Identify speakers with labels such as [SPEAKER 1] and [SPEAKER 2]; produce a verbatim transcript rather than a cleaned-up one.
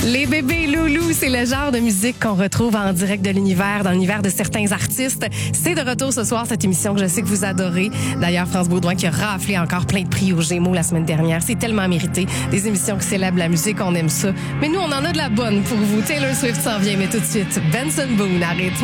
[SPEAKER 1] Les bébés loulous, c'est le genre de musique qu'on retrouve en direct de l'univers, dans l'univers de certains artistes. C'est de retour ce soir, cette émission que je sais que vous adorez. D'ailleurs, France Baudouin qui a raflé encore plein de prix aux Gémeaux la semaine dernière. C'est tellement mérité. Des émissions qui célèbrent la musique, on aime ça. Mais nous, on en a de la bonne pour vous. Taylor Swift s'en vient, mais tout de suite, Benson Boone, arrête.